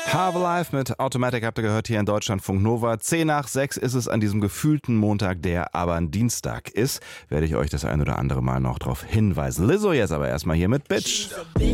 Have Life mit Automatic habt ihr gehört hier in Deutschlandfunk Nova. 10 nach 6 ist es an diesem gefühlten Montag, der aber ein Dienstag ist. Werde ich euch das ein oder andere Mal noch darauf hinweisen. Lizzo jetzt aber erstmal hier mit Bitch.